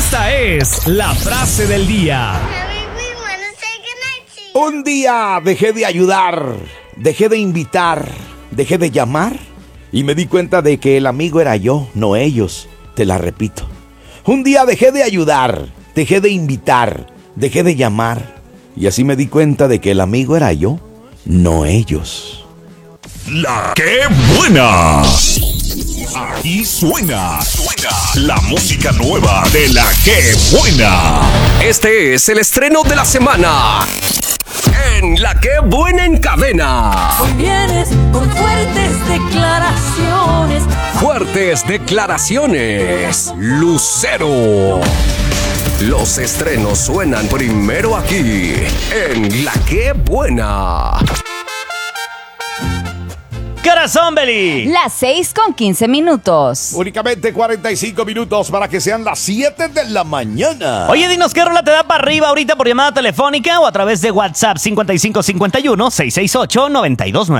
Esta es la frase del día. Un día dejé de ayudar, dejé de invitar, dejé de llamar y me di cuenta de que el amigo era yo, no ellos. Te la repito. Un día dejé de ayudar, dejé de invitar, dejé de llamar y así me di cuenta de que el amigo era yo, no ellos. La ¡Qué buena! Aquí suena la música nueva de La ¡Qué buena! Este es el estreno de la semana en La ¡Qué buena en cadena! Hoy vienes con fuertes declaraciones. Fuertes declaraciones. Lucero. Los estrenos suenan primero aquí en La ¡Qué buena! Corazón, Beli. Las 6:15. Únicamente 45 minutos para que sean las 7 de la mañana. Oye, dinos qué rola te da para arriba ahorita por llamada telefónica o a través de WhatsApp 5551-668-929.